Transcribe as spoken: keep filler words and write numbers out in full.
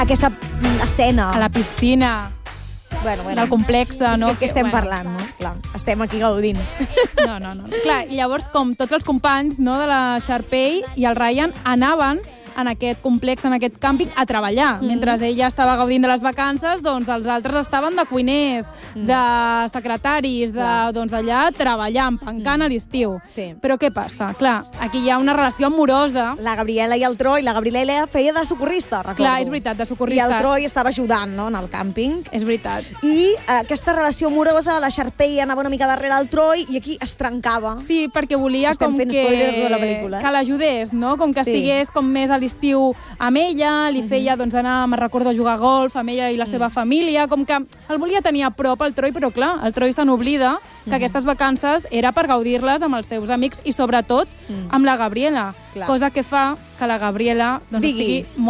aquesta escena. A la piscina. Bueno, bueno. Del complex, no? És que, que estem bueno. parlant, no? Clar, estem aquí gaudint. No, no, no. Clar, i llavors, com tots els companys no, de la Sharpay i el Ryan anaven en aquest complex, en aquest càmping, a treballar. Mm. Mentre ella estava gaudint de les vacances, doncs els altres estaven de cuiners, mm. de secretaris, de, doncs allà treballant, pencant mm. a l'estiu. Sí. Però què passa? Clar, aquí hi ha una relació amorosa. La Gabriela i el Troi, la Gabriela feia de socorrista, recordo. Clar, és veritat, de socorrista. I el Troi estava ajudant, no?, en el càmping. És veritat. I eh, aquesta relació amorosa, la Sharpay anava una mica darrere el Troi i aquí es trencava. Sí, perquè volia Estem com fent que, de la pel·lícula, eh? que l'ajudés, no? Com que sí. estigués com més a l'estiu amb ella, li feia, doncs, anar, me'n recordo, a jugar a golf amb ella i la seva família, com que el volia tenir a prop, el Troi, però clar, el Troi se n'oblida que aquestes vacances era per gaudir-les amb els seus amics i, sobretot, amb la Gabriela, cosa que fa que la Gabriela doncs, estigui molt